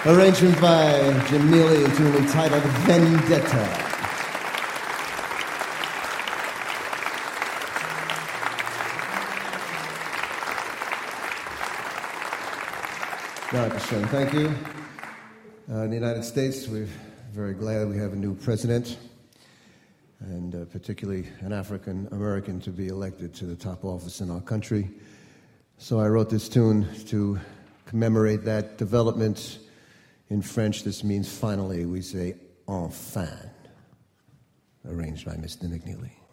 Arrangement by Jim Neely, a tune entitled Vendetta. Thank you. In the United States, we're very glad we have a new president, and particularly an African American to be elected to the top office in our country. So I wrote this tune to commemorate that development. In French, this means finally. We say enfin, arranged by Mr. McNeely.